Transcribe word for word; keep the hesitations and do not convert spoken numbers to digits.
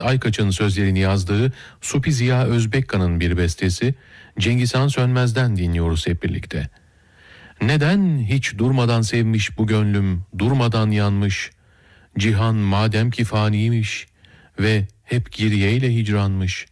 Aykaç'ın sözlerini yazdığı Supi Ziya Özbekkan'ın bir bestesi Cengiz Han Sönmez'den dinliyoruz hep birlikte. Neden hiç durmadan sevmiş bu gönlüm, durmadan yanmış, cihan madem ki faniymiş ve hep geriyeyle hicranmış,